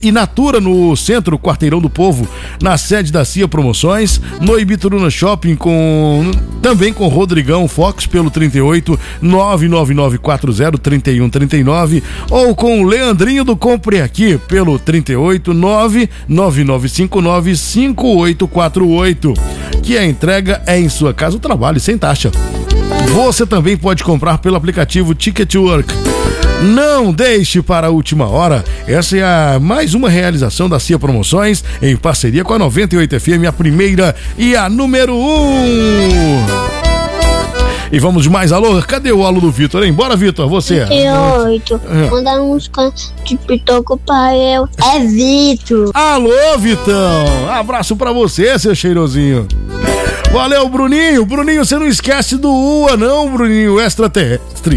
e Natura no centro, Quarteirão do Povo, na sede da CIA Promoções, no Ibituruna Shopping também com Rodrigão Fox pelo 38 99940 3139 ou com o Leandrinho do Compre Aqui pelo 38 99959 5848, que a entrega é em sua casa, o trabalho sem taxa. Você também pode comprar pelo aplicativo Ticket to Work. Não deixe para a última hora. Essa é mais uma realização da CIA Promoções em parceria com a 98 FM, a primeira e a número 1. E vamos de mais alô. Cadê o alô do Vitor, hein? Bora, Vitor, você. 28. Manda música de Pitoco pra eu. É Vitor. Alô, Vitão. Abraço pra você, seu cheirosinho. Valeu, Bruninho. Bruninho, você não esquece do UA, não, Bruninho, extraterrestre.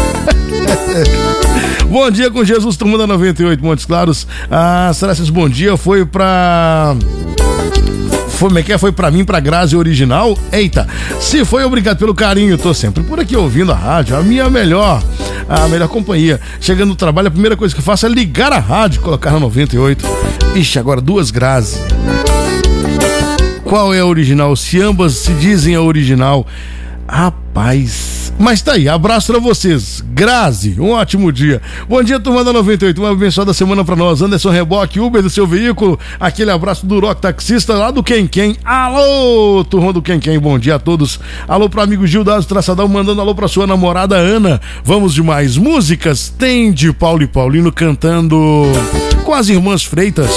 Bom dia com Jesus, turma da 98 Montes Claros. Será que esse bom dia foi pra... Foi pra mim, pra Grazi original? Eita, se foi, obrigado pelo carinho. Tô sempre por aqui ouvindo a rádio, a melhor companhia. Chegando no trabalho, a primeira coisa que faço é ligar a rádio, colocar na 98. Ixi, agora duas Grazi. Qual é a original? Se ambas se dizem a original. Rapaz, mas tá aí, abraço pra vocês. Grazi, um ótimo dia. Bom dia, turma da 98, uma abençoada semana pra nós. Anderson Reboque, Uber do seu veículo. Aquele abraço do Rock Taxista lá do Quem. Alô, turma do Quem, bom dia a todos. Alô pro amigo Gil das Traçadão, mandando alô pra sua namorada Ana. Vamos de mais músicas? Tem de Paulo e Paulino cantando com as irmãs Freitas.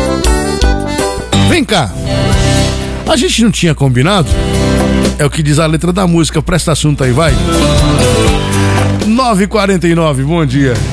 Vem cá. A gente não tinha combinado? É o que diz a letra da música, presta assunto aí, vai. 9h49, bom dia.